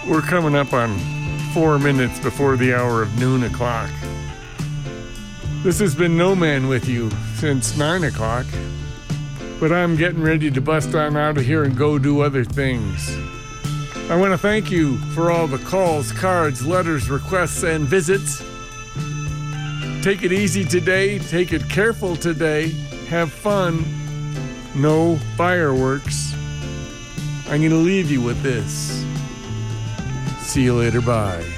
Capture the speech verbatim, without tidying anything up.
We're coming up on four minutes before the hour of noon o'clock. This has been No Man with you since nine o'clock, but I'm getting ready to bust on out of here and go do other things. I want to thank you for all the calls, cards, letters, requests, and visits. Take it easy today. Take it careful today. Have fun. No fireworks. I'm going to leave you with this. See you later. Bye.